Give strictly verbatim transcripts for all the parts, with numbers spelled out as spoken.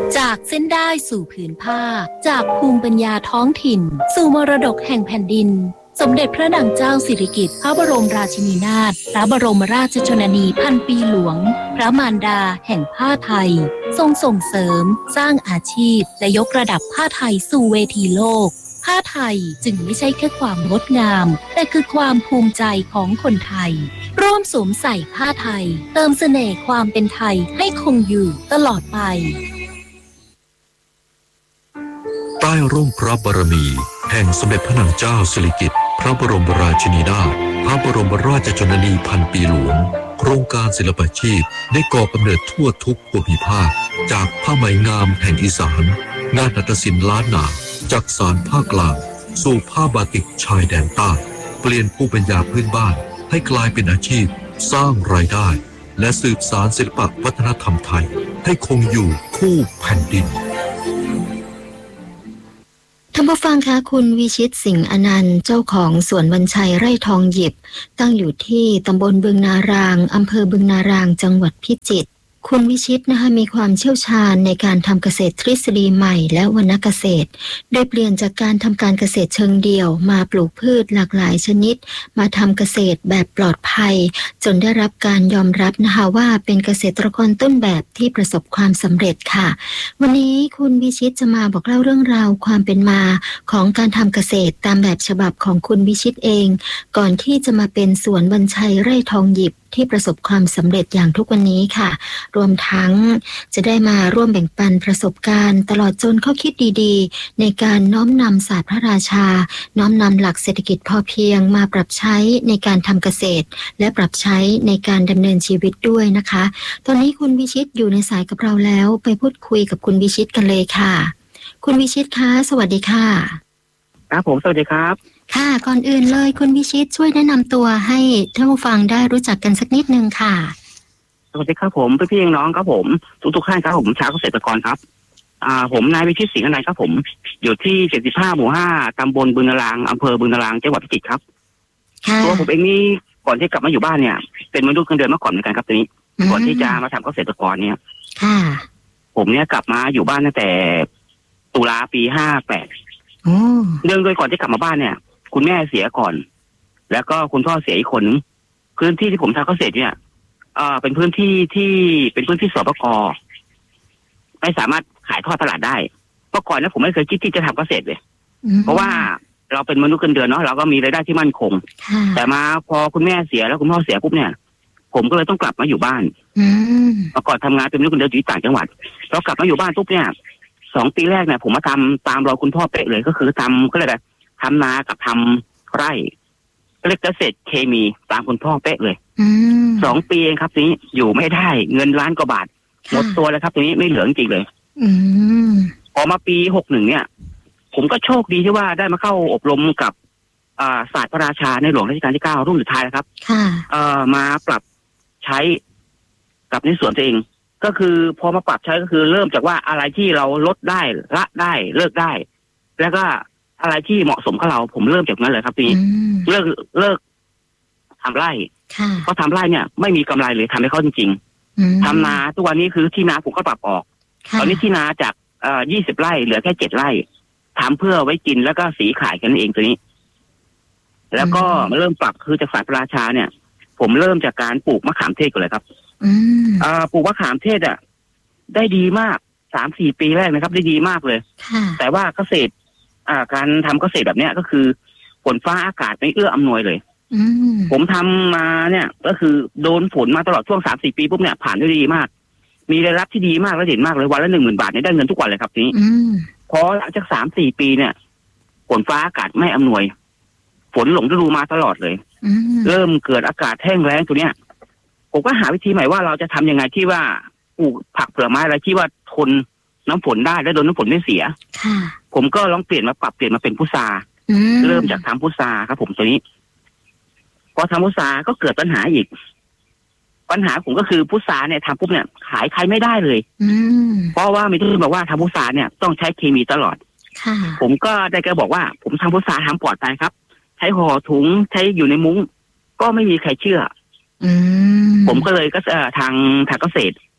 จากเส้นได้สู่ผืนผ้าจากภูมิปัญญาท้องถิ่นสู่มรดกแห่งแผ่นดินสมเด็จพระนางเจ้าสิริกิติ์พระบรมราชินีนาถพระบรมราชชนนีพันปีหลวงพระมารดาแห่งผ้าไทยทรงส่งเสริมสร้างอาชีพและยกระดับผ้าไทยสู่เวทีโลกผ้าไทยจึงไม่ใช่แค่ความงดงามแต่คือความภูมิใจของคนไทยร่วมสวมใส่ผ้าไทยเติมเสน่ห์ความเป็นไทยให้คงอยู่ตลอดไปใต้ร่มพระบารมีแห่งสมเด็จพระนางเจ้าสิริกิติ์พระบรมราชินีนาถพระบรมราชชนนีพันปีหลวงโครงการศิลปาชีพได้ก่อกำเนิดทั่วทุกภูมิภาคจากผ้าไหมงามแห่งอีสานงานหัตถศิลป์ล้านนาจากสารภาคกลางสู่ผ้าบาติกชายแดนใต้เปลี่ยนภูมิปัญญาพื้นบ้านให้กลายเป็นอาชีพสร้างรายได้และสืบสานศิลปวัฒนธรรมไทยให้คงอยู่คู่แผ่นดินท่านผู้ฟังคะคุณวิชิตสิงห์อนันต์เจ้าของสวนวันชัยไร่ทองหยิบตั้งอยู่ที่ตำบลบึงนารางอำเภอบึงนารางจังหวัดพิจิตรคุณวิชิตนะคะมีความเชี่ยวชาญในการทำเกษตรทฤษฎีใหม่และวรรณเกษตรโดยเปลี่ยนจากการทำการเกษตรเชิงเดี่ยวมาปลูกพืชหลากหลายชนิดมาทำเกษตรแบบปลอดภัยจนได้รับการยอมรับนะคะว่าเป็นเกษตรกรต้นแบบที่ประสบความสำเร็จค่ะวันนี้คุณวิชิตจะมาบอกเล่าเรื่องราวความเป็นมาของการทำเกษตรตามแบบฉบับของคุณวิชิตเองก่อนที่จะมาเป็นสวนวันชัยไร่ทองหยิบที่ประสบความสำเร็จอย่างทุกวันนี้ค่ะรวมทั้งจะได้มาร่วมแบ่งปันประสบการณ์ตลอดจนข้อคิดดีๆในการน้อมนำศาสตร์พระราชาน้อมนำหลักเศรษฐกิจพอเพียงมาปรับใช้ในการทำเกษตรและปรับใช้ในการดำเนินชีวิตด้วยนะคะตอนนี้คุณวิชิตอยู่ในสายกับเราแล้วไปพูดคุยกับคุณวิชิตกันเลยค่ะคุณวิชิตคะสวัสดีค่ะครับผมสวัสดีครับค่ะก่อนอื่นเลยคุณวิชิตช่วยแนะนำตัวให้ท่านผู้ฟังได้รู้จักกันสักนิดนึงค่ะสวัสดีครับผมพี่พี่น้องครับผมทุกทุกท่านครับผมชาวเกษตรกรครับอ่าผมนายวิชิตสิงห์อนันต์ครับผมอยู่ที่เจ็ดสิบห้าหมู่ห้าตำบลบึงนารางอำเภอบึงนารางจังหวัดพิจิตรครับตัวผมเองนี่ก่อนที่กลับมาอยู่บ้านเนี่ยเป็นมนุษย์เงินเดือนมาก่อนเหมือนกันครับตอนนี้ก่อนที่จะมาทำเกษตรกรเนี่ยค่ะผมเนี่ยกลับมาอยู่บ้านตั้งแต่ตุลาปีห้าแปดเรื่องโดยก่อนที่กลับมาบ้านเนี่ยคุณแม่เสียก่อนแล้วก็คุณพ่อเสียอีกคนนึงพื้นที่ที่ผมทำเกษตรเนี่ยเอ่อเป็นพื้นที่ที่เป็นพื้นที่สปก.ไม่สามารถขายทอดตลาดได้เมื่อก่อนเนี่ยผมไม่เคยคิดที่จะทำเกษตรเลยเพราะว่าเราเป็นมนุษย์เงินเดือนเนาะเราก็มีรายได้ที่มั่นคงแต่มาพอคุณแม่เสียแล้วคุณพ่อเสียปุ๊บเนี่ยผมก็เลยต้องกลับมาอยู่บ้านเมื่อก่อนทำงานเป็นมนุษย์เงินเดือนอยู่ต่างจังหวัดเรากลับมาอยู่บ้านปุ๊บเนี่ยสองปีแรกเนี่ยผมมาทำตามรอยคุณพ่อเป๊ะเลยก็คือทำก็เลยแบบทำนากับทำไร่เรียกเกษตรเคมีตามคุณพ่อเป๊ะเลยสองปีเองครับนี้อยู่ไม่ได้เงินล้านกว่าบาทหมดตัวเลยครับตรงนี้ไม่เหลือจริงเลยพอมาปีหกหนึ่งเนี่ยผมก็โชคดีที่ว่าได้มาเข้าอบรมกับอ่าศาสตร์พระราชาในหลวงรัชกาลที่เก้ารุ่นสุดท้ายนะครับเอ่อมาปรับใช้กับในส่วนตัวเองก็คือพอมาปรับใช้ก็คือเริ่มจากว่าอะไรที่เราลดได้ละได้เลิกได้แล้วก็อะไรที่เหมาะสมกับเราผมเริ่มจากนั้นเลยครับทีนี้เลิกเลิกทำไร่เพราะทำไร่เนี่ยไม่มีกำไรเลยทำให้เขาจริงๆทำนาทุกวันนี้คือที่นาผมก็ปรับออกตอนนี้ที่นาจากเอ่อยี่สิบไร่เหลือแค่เจ็ดไร่ทำเพื่อไว้กินแล้วก็สีขายกันเองตัวนี้ แล้วก็มาเริ่มปรับคือจากศาสตร์พระราชาเนี่ยผมเริ่มจากการปลูกมะขามเทศก่อนเลยครับอ่าปลูกมะขามเทศอ่ะได้ดีมากสามสี่ปีแรกนะครับได้ดีมากเลยแต่ว่าเกษตรอ่าการทำเกษตรแบบเนี้ยก็คือฝนฟ้าอากาศไม่เอื้ออำนวยเลยผมทำมาเนี่ยก็คือโดนฝนมาตลอดช่วงสามสี่ปีปุ๊บเนี่ยผ่านได้ดีมากมีรายรับที่ดีมากและเด่นมากเลยวันละหนึ่งหมื่นบาทเนี่ยได้เงินทุกวันเลยครับนี้พอหลังจากสามสี่ปีเนี่ยฝนฟ้าอากาศไม่อำนวยฝนหลงฤดูมาตลอดเลยเริ่มเกิดอากาศแห้งแล้งตัวเนี้ยผมก็หาวิธีใหม่ว่าเราจะทำยังไงที่ว่าปลูกผักผลไม้อะไรที่ว่าทนน้ำฝนได้และโดนน้ำฝนไม่เสียผมก็ลองเปลี่ยนมาปรับเปลี่ยนมาเป็นพุทราเริ่มจากทำพุทราครับผมตัวนี้พอทำพุทราก็เกิดปัญหาอีกปัญหาผมก็คือพุทราเนี่ยทำปุ๊บเนี่ยขายใครไม่ได้เลยเพราะว่ามีที่บอกว่าทำพุทราเนี่ยต้องใช้เคมีตลอดผมก็ได้แกบอกว่าผมทำพุทราทำปลอดภัยครับใช้ห่อถุงใช้อยู่ในมุ้งก็ไม่มีใครเชื่อผมก็เลยก็ทางทางเกษตร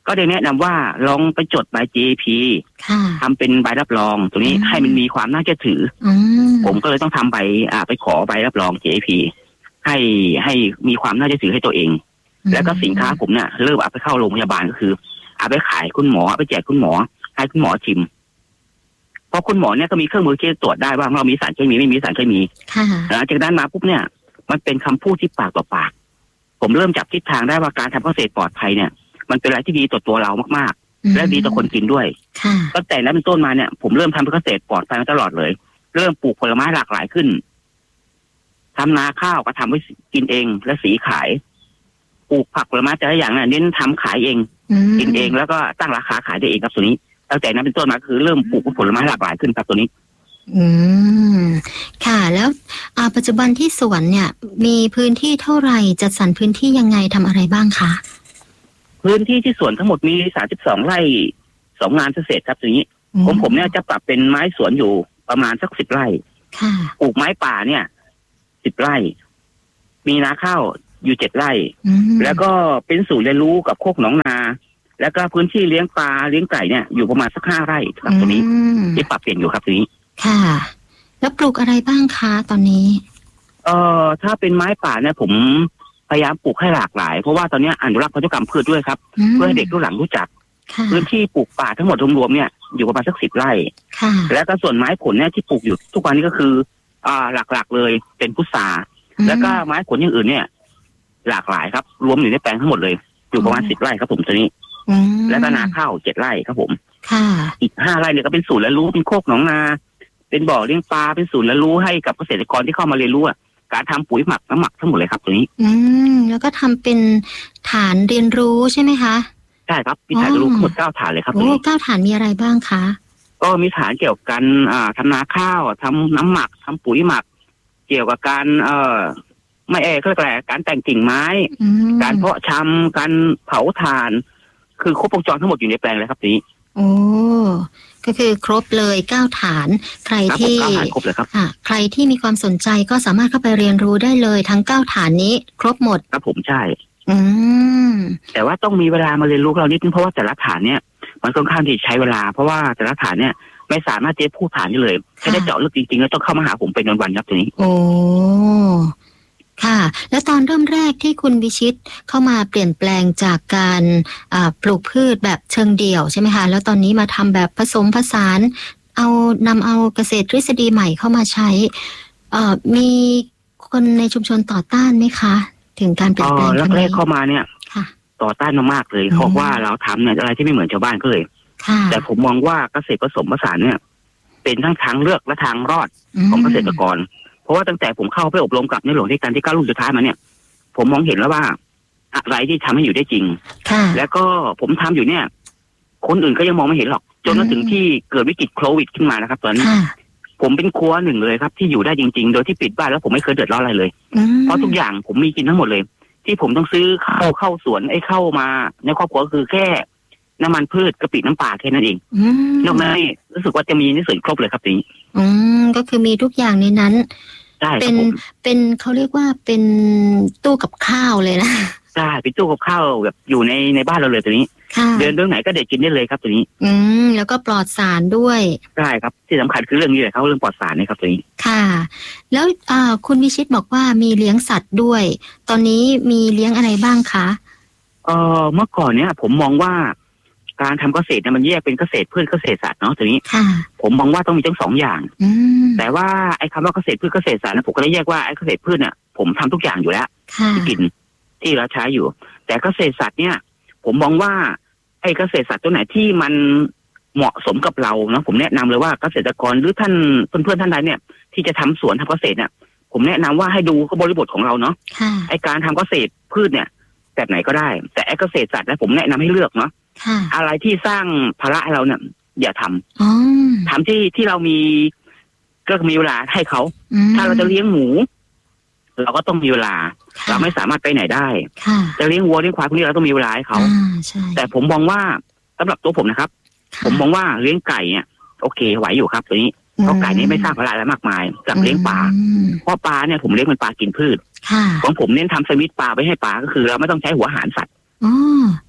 ก็ได้แนะนำว่าลองไปจดใบ จี เอ พี ทำเป็นใบรับรองตรงนี้ให้มันมีความน่าเชื่อถือผมก็เลยต้องทำใบอ่าไปขอใบรับรอง จี เอ พี ให้ให้มีความน่าเชื่อถือให้ตัวเองแล้วก็สินค้าผมเนี่ยเริ่มเอาไปเข้าโรงพยาบาลก็คือเอาไปขายคุณหมอเอาไปแจกคุณหมอให้คุณหมอชิมเพราะคุณหมอเนี่ยก็มีเครื่องมือที่จะตรวจได้ว่าเรามีสารเคมีไม่มีสารเคมีหลังจากนั้นมาปุ๊บเนี่ยมันเป็นคำพูดที่ปากต่อปากผมเริ่มจับทิศทางได้ว่าการทำเกษตรปลอดภัยเนี่ยมันเป็นอะไรที่ดีต่อตัวเรามากๆและดีต่อคนกินด้วยตั้งแต่นั้นเป็นต้นมาเนี่ยผมเริ่มทำเกษตรปลอดภัยมาตลอดเลยเริ่มปลูกผลไม้หลากหลายขึ้นทำนาข้าวก็ทำไว้กินเองและสีขายปลูกผักผลไม้แต่ละอย่างเนี่ยเน้นทำขายเองกินเองแล้วก็ตั้งราคาขายได้เองครับตัวนี้ตั้งแต่นั้นเป็นต้นมาคือเริ่มปลูกผลไม้หลากหลายขึ้นครับตัวนี้อืมค่ะแล้วอ่าปัจจุบันที่สวนเนี่ยมีพื้นที่เท่าไหร่จัดสรรพื้นที่ยังไงทำอะไรบ้างคะพื้นที่ที่สวนทั้งหมดมีสามสิบสองไร่สองงานเกษตรครับตัวนี้ผมผมเนี่ยจะปรับเป็นไม้สวนอยู่ประมาณสักสิบไร่ค่ะปลูกไม้ป่าเนี่ยสิบไร่มีนาข้าวอยู่เจ็ดไร่แล้วก็เป็นศูนย์เรียนรู้กับโคกหนองนาแล้วก็พื้นที่เลี้ยงปลาเลี้ยงไก่เนี่ยอยู่ประมาณสักห้าไร่ครับตัวนี้ที่ปรับเปลี่ยนอยู่ครับตัวนี้ค่ะแล้วปลูกอะไรบ้างคะตอนนี้เอ่อถ้าเป็นไม้ป่าเนี่ยผมพยายามปลูกให้หลากหลายเพราะว่าตอนนี้อนุรักษ์พันธุกรรมพืชด้วยครับเพื่อให้เด็กรุ่นหลังรู้จักพื้นที่ปลูกป่าทั้งหมดรวมๆเนี่ยอยู่ประมาณสักสิบไร่แล้วก็ส่วนไม้ผลเนี่ยที่ปลูกอยู่ทุกวันนี้ก็คืออ่าหลักๆเลยเป็นพุทราแล้วก็ไม้ผลอย่างอื่นเนี่ยหลากหลายครับรวมอยู่ในแปลงทั้งหมดเลยอยู่ประมาณสิบไร่ครับผมตัวนี้แล้วก็นาข้าวเจ็ดไร่ครับผมอีกห้าไร่เนี่ยก็เป็นศูนย์เรียนรู้เป็นโคกหนองนาเป็นบ่อเลี้ยงปลาเป็นศูนย์เรียนรู้ให้กับเกษตรกรที่เข้ามาเรียนรู้การทำปุ๋ยหมักน้ำหมักทั้งหมดเลยครับตัวนี้อืมแล้วก็ทำเป็นฐานเรียนรู้ใช่ไหมคะใช่ครับมีฐานเรียนรู้ทั้งหมดเก้าฐานเลยครับโอ้เก้าฐานมีอะไรบ้างคะก็มีฐานเกี่ยวกับการอ่าทำนาข้าวทำน้ำหมักทำปุ๋ยหมักเกี่ยวกับการเอ่อไม่เออก็แต่การแต่งกิ่งไม้การเพาะชำการเผาถ่านคือครบวงจรทั้งหมดอยู่ในแปลงเลยครับนี้โอ้ก็คือครบเลยเก้าฐานใครที่ครบเลยครับใครที่มีความสนใจก็สามารถเข้าไปเรียนรู้ได้เลยทั้งเก้าฐานนี้ครบหมดครับผมใช่อืมแต่ว่าต้องมีเวลามาเรียนรู้เรานิดนึงเพราะว่าแต่ละฐานเนี่ยมันค่อนข้างที่ใช้เวลาเพราะว่าแต่ละฐานเนี่ยไม่สามารถจะพูดฐานได้เลยแค่ได้เจาะลึกจริงๆแล้วต้องเข้ามาหาผมเป็นวันๆครับตัวนี้โอ้ค่ะแล้วตอนเริ่มแรกที่คุณวิชิตเข้ามาเปลี่ยนแปลงจากการปลูกพืชแบบเชิงเดี่ยวใช่ไหมคะแล้วตอนนี้มาทำแบบผสมผสานเอานำเอาเกษตรทฤษฎีใหม่เข้ามาใช้มีคนในชุมชนต่อต้านไหมคะถึงการเปลี่ยนแปลงครั้งนี้แรกเข้ามาเนี่ยต่อต้านมากๆเลยเพราะว่าเราทำเนี่ยอะไรที่ไม่เหมือนชาวบ้านก็เลยแต่ผมมองว่าเกษตรผสมผสานเนี่ยเป็นทั้งทางเลือกและทางรอดของเกษตรกรเพราะว่าตั้งแต่ผมเข้าไปอบรมกับในหลวงที่การที่เก้ารุ่นสุดท้ายมาเนี่ยผมมองเห็นแล้วว่าอะไรที่ทำให้อยู่ได้จริงแล้วก็ผมทำอยู่เนี่ยคนอื่นก็ยังมองไม่เห็นหรอกจนมาถึงที่เกิดวิกฤตโควิดขึ้นมานะครับตอนนี้ผมเป็นครัวหนึ่งเลยครับที่อยู่ได้จริงๆโดยที่ปิดบ้านแล้วผมไม่เคยเดือดร้อนอะไรเลยเพราะทุกอย่างผมมีกินทั้งหมดเลยที่ผมต้องซื้อเข้าเข้าสวนไอ้เข้ามาในครอบครัวคือแค่น้ำมันพืชกะปิน้ำปลาแค่นั้นเองนอกนั้นรู้สึกว่าจะมีในส่วนครบเลยครับนี้อืมก็คือมีทุกอย่างในนั้นเป็นเป็นเขาเรียกว่าเป็นตู้กับข้าวเลยนะใช่เป็นตู้กับข้าวแบบอยู่ในในบ้านเราเลยตัวนี้เดินเรื่องไหนก็เด็ดกินได้เลยครับตัวนี้อืมแล้วก็ปลอดสารด้วยใช่ครับที่สำคัญคือเรื่องนี้เลยเขาเรื่องปลอดสารนี่ครับตัวนี้ค่ะแล้วอ่าคุณวิชิตบอกว่ามีเลี้ยงสัตว์ด้วยตอนนี้มีเลี้ยงอะไรบ้างคะเออเมื่อก่อนเนี้ยผมมองว่าการทำเกษตรเนี่ยมันแยกเป็นเกษตรพืชเกษตรสัตว์เนาะตัวนี้ผมมองว่าต้องมีทั้งสองอย่างแต่ว่าไอ้คำว่าเกษตรพืชเกษตรสัตว์นะผมก็เลยแยกว่าไอ้เกษตรพืชเนี่ยผมทำทุกอย่างอยู่แล้วที่กินที่เราใช้อยู่แต่เกษตรสัตว์เนี่ยผมมองว่าไอ้เกษตรสัตว์ตัวไหนที่มันเหมาะสมกับเราเนาะผมแนะนำเลยว่าเกษตรกรหรือท่านเพื่อนๆท่านใดเนี่ยที่จะทำสวนทำเกษตรเนี่ยผมแนะนำว่าให้ดูบริบทของเราเนาะไอ้การทำเกษตรพืชเนี่ยแบบไหนก็ได้แต่ไอ้เกษตรสัตว์นะผมแนะนำให้เลือกเนาะอะไรที่สร้างภาระให้เราเนี่ยอย่าทำทำที่ที่เรามีก็มีเวลาให้เขาถ้าเราจะเลี้ยงหมูเราก็ต้องมีเวลาเราไม่สามารถไปไหนได้จะเลี้ยงวัวเลี้ยงควายพวกนี้เราต้องมีเวลาให้เขาแต่ผมมองว่าสำหรับตัวผมนะครับผมมองว่าเลี้ยงไก่เนี่ยโอเคไหวอยู่ครับตัวนี้เพราะไก่นี้ไม่สร้างภาระอะไรมากมายกับเลี้ยงปลาเพราะปลาเนี่ยผมเลี้ยงเป็นปลากินพืชของผมเน้นทำสวิตปลาไว้ให้ปลาก็คือเราไม่ต้องใช้หัวอาหารสัตว์เก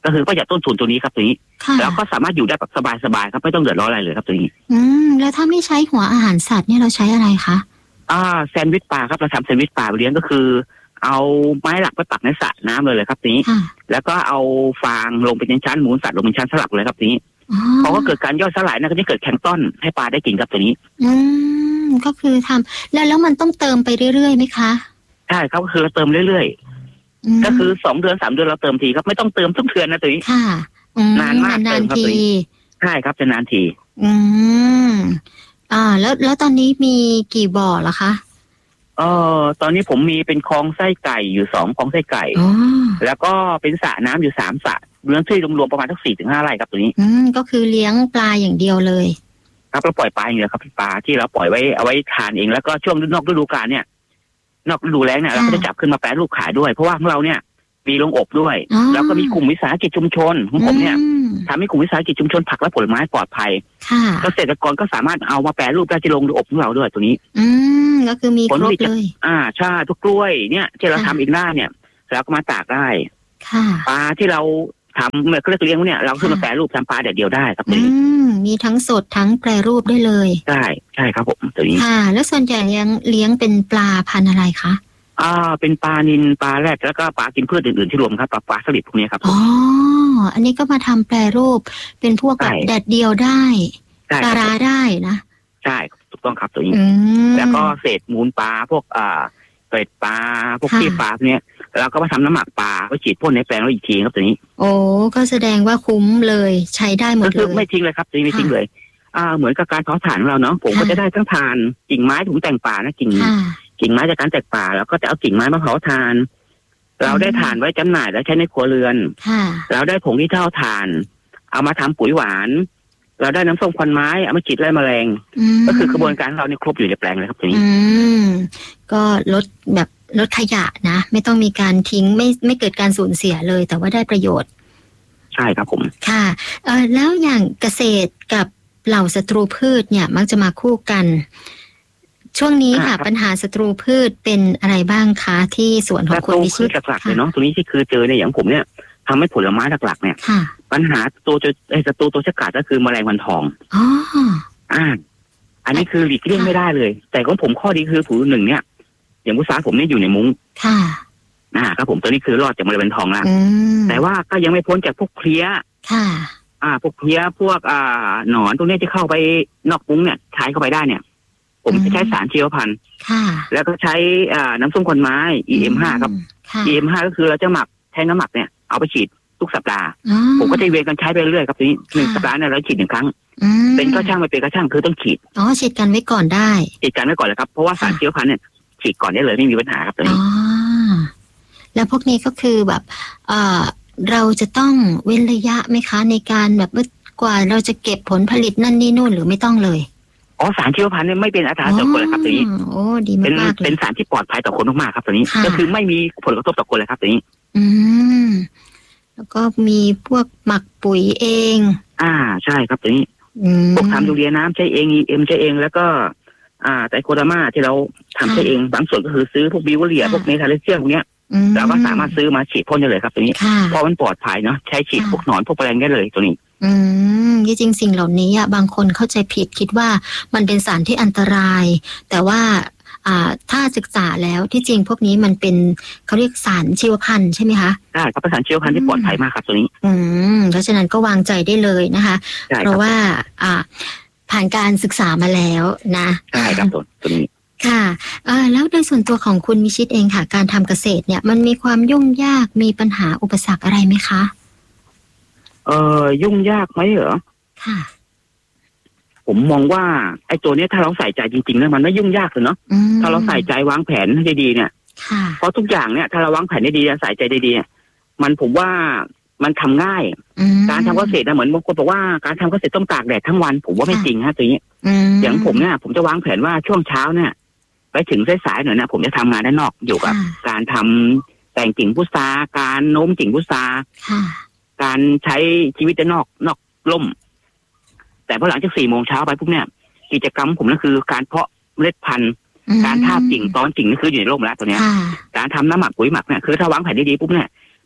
ก็คือประหยัดต้นทุนตัวนี้ครับตัวนี้แล้วก็สามารถอยู่ได้แบบสบายๆครับไม่ต้องเดือดร้อนอะไรเลยครับตัวนี้อืมแล้วถ้าไม่ใช้หัวอาหารสัตว์เนี่ยเราใช้อะไรคะอ่าแซนด์วิชปลาครับเราทำแซนด์วิชปลาเลี้ยงก็คือเอาไม้หลักไปปักในสระน้ำเลยเลยครับนี้แล้วก็เอาฟางลงเป็นชั้นๆหมูสัตว์ลงเป็นชั้นสลับเลยครับนี้เพราะว่าเกิดการย่อยสลายนะก็จะเกิดแข็งต้นให้ปลาได้กินครับตัวนี้อืมก็คือทำแล้วแล้วมันต้องเติมไปเรื่อยๆไหมคะใช่ครับก็คือเราเติมเรื่อยๆก็คือสองเดือนสามเดือนเราเติมทีครับไม่ต้องเติมทุกเดือนนะตัวนี้ค่ะนานมากนานทีใช่ครับจะนานทีอืมอ่าแล้วแล้วตอนนี้มีกี่บ่อละคะเออตอนนี้ผมมีเป็นคลองไส้ไก่อยู่สองคลองไส้ไก่แล้วก็เป็นสระน้ำอยู่สามสระเลี้ยงที่รวมๆประมาณทั้งสี่ถึงห้าไร่ครับตัวนี้อืมก็คือเลี้ยงปลาอย่างเดียวเลยครับเราปล่อยปลาอย่างเดียวครับปลาที่เราปล่อยไว้เอาไว้ทานเองแล้วก็ช่วงนอกฤดูกาลเนี่ยนอกฤดูแล้งเนี่ยเราก็จะจับขึ้นมาแปรรูปขายด้วยเพราะว่าของเราเนี่ยมีโรงอบด้วยแล้วก็มีกลุ่มวิสาหกิจชุมชนของผมเนี่ยทำให้กลุ่มวิสาหกิจชุมชนผักและผลไม้ปลอดภัยเกษตรกรก็สามารถเอามาแปรรูปได้ที่โรงอบของเราด้วยตัวนี้อืมก็คือมีครบเลยอ่าใช่ทุกกล้วยเนี่ยที่เราทำเองได้เนี่ยเราก็มาตากได้ปลาที่เราทำเมื่อเขาเรียกเลี้ยงเนี่ยเราขึ้นมาแปรรูปทำปลาแดดเดียวได้ครับตัวนี้มีทั้งสดทั้งแปรรูปได้เลยใช่ใช่ครับผมตัวนี้ค่ะแล้วส่วนใหญ่เลี้ยงเลี้ยงเป็นปลาพันธุ์อะไรคะอ่าเป็นปลานิลปลาแรดแล้วก็ปลากินพืชอื่นๆที่รวมครับปลาปลาสลิดพวกนี้ครับอ๋ออันนี้ก็มาทำแปรรูปเป็นพวกแบบแดดเดียวได้ปลาร้าได้นะใช่ถูกต้องครับตัวนี้แล้วก็เศษมูลปลาพวกอ่าเศษปลาพวกขี้ปลาพวกนี้เราก็มาทำน้ำหมักปลาไปฉีดพ่นในแปลงเราอีกทีครับตัวนี้โอ้ก็แสดงว่าคุ้มเลยใช้ได้หมดเลยก็คือไม่ทิ้งเลยครับตัวนี้ไม่ทิ้งเลยอ่าเหมือนกับการเผาถ่านของเราเนาะผมก็จะได้ทั้งถ่านกิ่งไม้ถุงแต่งป่านะกิ่งกิ่งไม้จากการแตกป่าแล้วก็จะเอากิ่งไม้มาเผาถ่านเราได้ถ่านไว้จำหน่ายแล้วใช้ในครัวเรือนเราได้ผงที่เท่าถ่านเอามาทำปุ๋ยหวานเราได้น้ำส้มควันไม้เอามาฉีดไล่แมลงก็คือกระบวนการเราเนี่ยครบอยู่ในแปลงเลยครับทีนี้ก็ลดแบบลดขยะนะไม่ต้องมีการทิ้งไม่ไม่เกิดการสูญเสียเลยแต่ว่าได้ประโยชน์ใช่ครับผมค่ะเออแล้วอย่างเกษตรกับเหล่าศัตรูพืชเนี่ยมักจะมาคู่กันช่วงนี้ค่ะปัญหาศัตรูพืชเป็นอะไรบ้างคะที่สวนของคุณวิชิตหลักๆเลยเนาะตรงนี้ที่คือเจอเนี่ยอย่างผมเนี่ยทำให้ผลไม้หลักๆเนี่ยปัญหาตัวจะไอ้ศัตรูตัวฉกาจก็คือแมลงวันทองอ๋ออ่าอันนี้คือหลีกเลี่ยงไม่ได้เลยแต่ของผมข้อดีคือผูหนึ่งเนี่ยอย่างผู้สาวผมเนี่ยอยู่ในมุ้งค่ะอ่าครับผมตัวนี้คือรอดจากแมลงวันทองแล้วแต่ว่าก็ยังไม่พ้นจากพวกเพลี้ยค่ะอ่าพวกเพลี้ยพวกอ่าหนอนตรงนี้ที่เข้าไปนอกมุ้งเนี่ยใช้เข้าไปได้เนี่ยผมจะใช้สารชีวพันธุ์แล้วก็ใช้อ่าน้ำส้มควันไม้ อี เอ็ม ห้า ครับ อี เอ็ม ห้า ก็คือเราจะหมักใช้น้ำหมักเนี่ยเอาไปฉีดทุกสัปดาห์ผมก็จะเวียนกันใช้ไปเรื่อยครับทีนี้หนึ่งสัปดาห์เนี่ยเราฉีดหนึ่งครั้งเป็นก็ช่างไม่เป็นก็ช่างคือต้องฉีดอ๋อฉีดกันไว้ก่อนได้ฉีดกันไว้ก่อนเลยครับเพราะว่าสารชีวพันธุ์เนี่ยฉีดก่อนได้เลยไม่มีปัญหาครับตัวนี้อ๋อแล้วพวกนี้ก็คือแบบเอ่อเราจะต้องเว้นระยะไหมคะในการแบบกว่าเราจะเก็บผลผลิตนั่นนี่นู่นหรือไม่ต้องเลยอ๋อสารชีวพันธุ์เนี่ยไม่เป็นอันตรายต่อคนเลยครับตัวนี้โอ้ดีมากๆเป็นสารที่ปลอดภัยต่อคนมากๆครับตัวนี้ก็คือไม่มีผลกระทบต่อคนเลยครับตัวนี้อืมแล้วก็มีพวกหมักปุ๋ยเองอ่าใช่ครับตัวนี้พวกทำยูเรียน้ำใช้เอง อี เอ็ม ใช้เองแล้วก็อ่าไตรโคดามาที่เราทำใช้เองบางส่วนก็คือซื้อพวกบิวเรียพวกเมทาเลเซียมพวกเนี้ยเราก็สามารถซื้อมาฉีดพ่นได้เลยครับตัวนี้เพราะมันปลอดภัยเนาะใช้ฉีดพวกหนอนพวกแมลงได้เลยตัวนี้อืมจริงๆสิ่งเหล่านี้อ่ะบางคนเข้าใจผิดคิดว่ามันเป็นสารที่อันตรายแต่ว่าอ่าถ้าศึกษาแล้วที่จริงพวกนี้มันเป็นเขาเรียกสารชีวพันธุ์ใช่ไหมคะใช่ครับเป็นสารชีวพันธุ์ที่ปลอดภัยมากครับตัวนี้อืมเพราะฉะนั้นก็วางใจได้เลยนะคะเพราะว่าอ่าผ่านการศึกษามาแล้วนะใช่ครับตัวตัวนี้ค่ะเออแล้วโดยส่วนตัวของคุณวิชิตเองค่ะการทำเกษตรเนี่ยมันมีความยุ่งยากมีปัญหาอุปสรรคอะไรไหมคะเอ่อยุ่งยากไหมเหรอค่ะผมมองว่าไอ้ตัวนี้ถ้าเราใส่ใจจริงๆนะมันไม่ยุ่งยากเลยเนาะถ้าเราใส่ใจวางแผนให้ดีเนี่ยเพราะทุกอย่างเนี่ยถ้าเราวางแผนได้ดีใส่ใจได้ดีมันผมว่ามันทำง่ายการทำเกษตรนะเหมือนบางคนบอกว่าการทำเกษตรต้องตากแดดทั้งวันผมว่าไม่จริงฮะตัวนี้อย่างผมเนี่ยผมจะวางแผนว่าช่วงเช้าเนี่ยไปถึงสายๆหน่อยนะผมจะทำงานด้านนอกอยู่กับการทำแต่งกิ่งพุทราการโน้มกิ่งพุทราการใช้ชีวิตด้านนอกนอกร่มแต่พอหลังจากสี่โมงเช้าไปปุ๊บเนี่ยกิจกรรมผมนั่นคือการเพาะเมล็ดพันธุ์การทาบกิ่งตอนกิ่งนี่คืออยู่ในร่มแล้วตัวเนี้ยการทำน้ำหมักปุ๋ยหมักเนี่ยคือถ้าวางแผนดีๆปุ๊บเนี่ย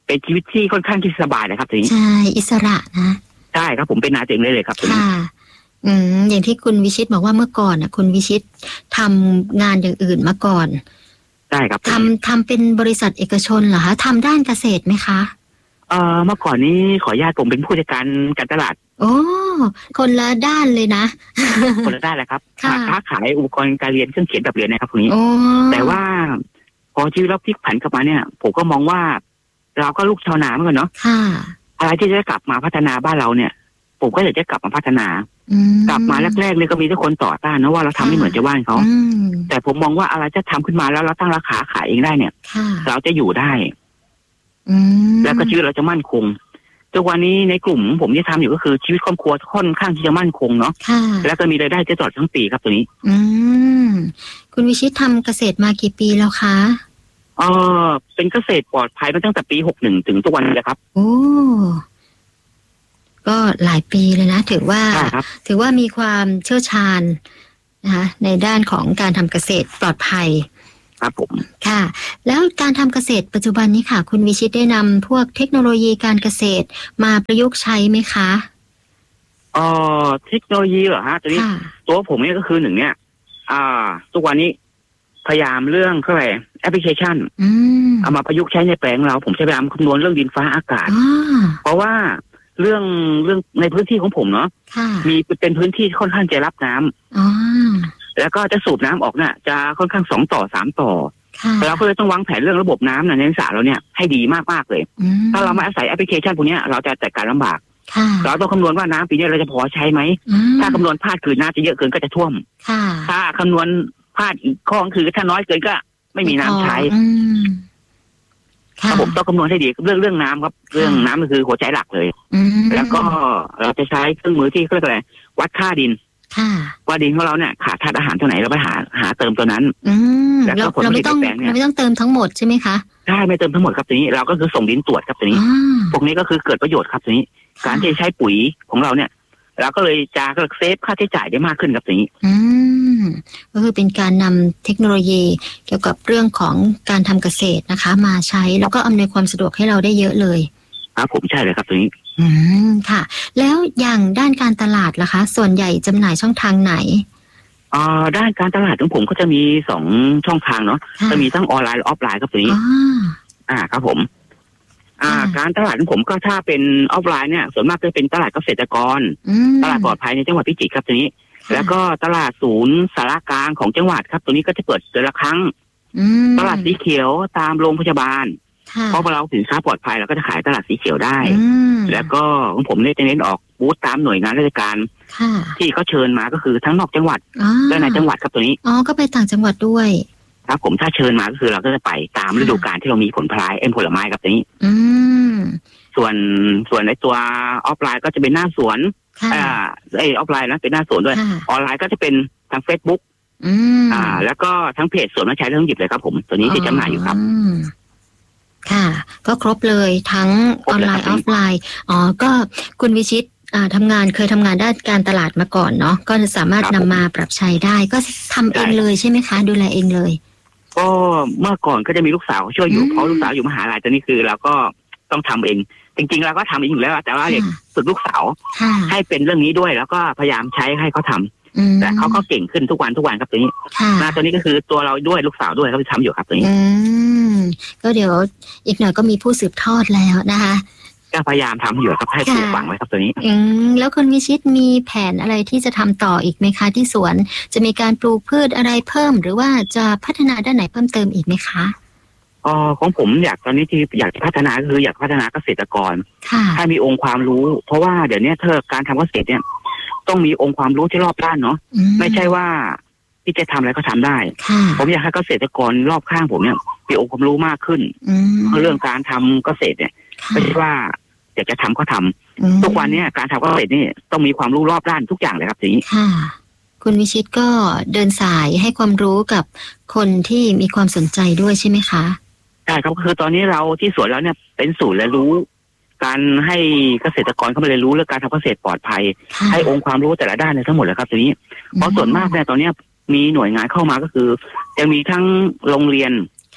เป็นชีวิตที่ค่อนข้างที่สบายเลยครับตรงนี้ใช่อิสระนะใช่ครับผมเป็นนายตัวเองได้เลยครับตรงนี้ค่ะอืมอย่างที่คุณวิชิตบอกว่าเมื่อก่อนอ่ะคุณวิชิตทำงานอย่างอื่นมาก่อนใช่ครับทำทำเป็นบริษัทเอกชนเหรอคะทำด้านเกษตรไหมคะเอ่อเมื่อก่อนนี้ขออนุญาตผมเป็นผู้จัดการการตลาดโอ้คนละด้านเลยนะคนละด้านเลยครับค้าขายอุปกรณ์การเรียนเครื่องเขียนแบบเรียนนะครับตรงนี้แต่ว่าพอชีวิตเราพลิกผันกลับมาเนี่ยผมก็มองว่าเราก็ลูกชาวนาเหมือนกันเนาะอะไรที่จะกลับมาพัฒนาบ้านเราเนี่ยผมก็อยากจะกลับมาพัฒนากลับมาแรกๆเลยก็มีทุกคนต่อต้านนะว่าเราทำไม่เหมือนชาวบ้านเขาแต่ผมมองว่าอะไรจะทำขึ้นมาแล้วเราตั้งราคาขายเองได้เนี่ยเราจะอยู่ได้แล้วก็ชีวิตเราจะมั่นคงทุกวันนี้ในกลุ่มผมที่ทำอยู่ก็คือชีวิตครอบครัวค่อนข้างที่จะมั่นคงเนาะแล้วก็มีรายได้จะตลอดทั้งปีครับตัวนี้อืมคุณวิชิตทำเกษตรมากี่ปีแล้วคะเออเป็นเกษตรปลอดภัยมาตั้งแต่ปีหกหนึ่งถึงทุกวันนี้เลยครับโอ้ก็หลายปีเลยนะถือว่าถือว่ามีความเชี่ยวชาญนะคะในด้านของการทำเกษตรปลอดภัยครับผมค่ะแล้วการทำเกษตรปัจจุบันนี้ค่ะคุณวิชิตได้นำพวกเทคโนโลยีการเกษตรมาประยุกต์ใช้ไหมคะเอ่อเทคโนโลยีเหรอฮะตัวนี้ตัวผมเนี่ยก็คือหนึ่งเนี่ยอ่าทุกวันนี้พยายามเรื่องอะไรแอปพลิเคชันเอามาประยุกต์ใช้ในแปลงเราผมจะพยายามคำนวณเรื่องดินฟ้าอากาศเพราะว่าเรื่องเรื่องในพื้นที่ของผมเนาะมีเป็นพื้นที่ค่อนข้างจะรับน้ำแล้วก็จะสูบน้ำออกเนี่ยจะค่อนข้างสองต่อสามต่อเราก็เลยต้องวางแผนเรื่องระบบน้ำในสระเราเนี่ยให้ดีมากๆเลยถ้าเราไม่อาศัยแอปพลิเคชันพวกนี้เราจะจัดการลำบากเราต้องคำนวณว่าน้ำปีนี้เราจะพอใช้ไหมถ้าคำนวณพลาดคือน้ำจะเยอะเกินก็จะท่วมถ้าคำนวณพลาดอีกข้อคือถ้าน้อยเกินก็ไม่มีน้ำใช้ถ้าผมต้องคำนวณให้ดีเรื่องเรื่องน้ำครับเรื่องน้ำก็คือหัวใจหลักเลยแล้วก็เราจะใช้เครื่องมือที่เรียกอะไรวัดค่าดินว่าดินของเราเนี่ยขาดธาตุอาหารตัวไหนเราไปหาหาเติมตัวนั้นแล้วก็ผลผลิตแปลงเนี่ยเราไม่ต้องเติมทั้งหมดใช่ไหมคะใช่ไม่เติมทั้งหมดครับตัวนี้เราก็คือส่งดินตรวจครับตัวนี้พวกนี้ก็คือเกิดประโยชน์ครับตัวนี้การที่ใช้ปุ๋ยของเราเนี่ยเราก็เลยจะเซฟค่าใช้จ่ายได้มากขึ้นครับตัวนี้อืมก็คือเป็นการนำเทคโนโลยีเกี่ยวกับเรื่องของการทำเกษตรนะคะมาใช้แล้วก็อำนวยความสะดวกให้เราได้เยอะเลยครับผมใช่เลยครับตัวนี้อืมค่ะแล้วอย่างด้านการตลาดล่ะคะส่วนใหญ่จำหน่ายช่องทางไหนอ่าด้านการตลาดของผมก็จะมีสองช่องทางเนาะจะมีทั้งออนไลน์และออฟไลน์ครับตัวนี้อ่าครับผมอ่าการตลาดของผมก็ถ้าเป็นออฟไลน์เนี่ยส่วนมากจะเป็นตลาดเกษตรกรตลาดปลอดภัยในจังหวัดพิจิตรครับตัวนี้แล้วก็ตลาดศูนย์สารกลางของจังหวัดครับตัวนี้ก็จะเปิดเดือนละครั้งตลาดสีเขียวตามโรงพยาบาลเพราะเราสินค้าปลอดภัยเราก็จะขายตลาดสีเขียวได้แล้วก็ของผมเนี่ยจะเน้นออกบูธตามหน่วยงานราชการที่เขาเชิญมาก็คือทั้งนอกจังหวัดและในจังหวัดครับตัวนี้อ๋อก็ไปต่างจังหวัดด้วยครับผมถ้าเชิญมาก็คือเราก็จะไปตามฤดูกาลที่เรามีผลผลิตเอ็มผลไม้ครับตัวนี้ส่วนส่วนในตัวออฟไลน์ก็จะเป็นหน้าสวนอ่าไอออฟไลน์นะเป็นหน้าสวนด้วยออนไลน์ก็จะเป็นทาง Facebook อ่าแล้วก็ทั้งเพจสวนน้ำใช้เรื่องหยิบเลยครับผมตัวนี้ที่จำหน่ายอยู่ครับค่ะก็ครบเลยทั้งออนไลน์ออฟไลน์อ๋อก็คุณวิชิตทำงานเคยทำงานด้านการตลาดมาก่อนเนาะก็สามารถนำมาปรับใช้ได้ก็ทำเองเลยใช่ไหมคะดูแลเองเลยก็เมื่อก่อนก็จะมีลูกสาวช่วยอยู่เพราะลูกสาวอยู่มหาลัยตอนนี้คือเราก็ต้องทำเองจริงๆเราก็ทำเองอยู่แล้วแต่ว่าเด็กฝึกลูกสาวให้เป็นเรื่องนี้ด้วยแล้วก็พยายามใช้ให้เขาทำแต่เขาก็เก่งขึ้นทุกวันทุกวันครับตัวนี้มาตัวนี้ก็คือตัวเราด้วยลูกสาวด้วยเขาทำอยู่ครับตัวนี้ก็เดี๋ยวอีกหน่อยก็มีผู้สืบทอดแล้วนะคะก็พยายามทำอยู่ครับให้ปลูกฝังไว้ครับตัวนี้อืมแล้วคุณวิชิตมีแผนอะไรที่จะทำต่ออีกไหมคะที่สวนจะมีการปลูกพืชอะไรเพิ่มหรือว่าจะพัฒนาด้านไหนเพิ่มเติมอีกไหมคะอ๋อของผมอยากตอนนี้ที่อยากพัฒนาคืออยากพัฒนาเกษตรกรให้มีองค์ความรู้เพราะว่าเดี๋ยวนี้เธอการทำเกษตรเนี่ยต้องมีองค์ความรู้ที่รอบด้านเนาะไม่ใช่ว่าที่จะทำอะไรก็ทำได้ผมอยากให้เกษตรกรรอบข้างผมเนี่ยมีองค์ความรู้มากขึ้นเรื่องการทำเกษตรเนี่ยไม่ใช่ว่าอยากจะทำก็ทำทุกวันนี้การทำเกษตรนี่ต้องมีความรู้รอบด้านทุกอย่างเลยครับทีนี้ค่ะคุณวิชิตก็เดินสายให้ความรู้กับคนที่มีความสนใจด้วยใช่ไหมคะใช่ครับคือตอนนี้เราที่สวนแล้วเนี่ยเป็นศูนย์เรียนรู้การให้เกษตรกรเข้ามาเรียนรู้เรื่องการทำเกษตรปลอดภัยให้องค์ความรู้แต่ละด้านเลยทั้งหมดเลยครับทีนี้เพราะส่วนมากเนี่ยตอนนี้มีหน่วยงานเข้ามาก็คือจะมีทั้งโรงเรียน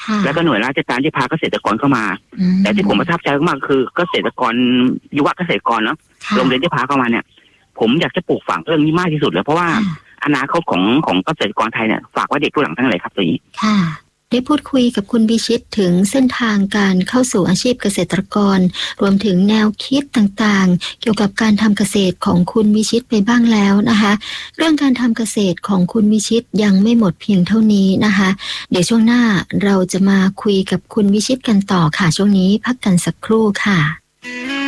แล้วก็หน่วยราชการที่พาเกษตรกรเข้ามาแต่ที่ผมประทับใจมากคือเกษตรกรยุวเกษตรกรเนาะโรงเรียนที่พาเข้ามาเนี่ยผมอยากจะปลูกฝังเรื่องนี้มากที่สุดเลยเพราะว่าอนาคตของของเกษตรกรไทยเนี่ยฝากไว้เด็กผู้หลังทั้งหลายครับตัวนี้ค่ะได้พูดคุยกับคุณวิชิตถึงเส้นทางการเข้าสู่อาชีพเกษตรกรรวมถึงแนวคิดต่างๆเกี่ยวกับการทำเกษตรของคุณวิชิตไปบ้างแล้วนะคะเรื่องการทำเกษตรของคุณวิชิตยังไม่หมดเพียงเท่านี้นะคะเดี๋ยวช่วงหน้าเราจะมาคุยกับคุณวิชิตกันต่อค่ะช่วงนี้พักกันสักครู่ค่ะ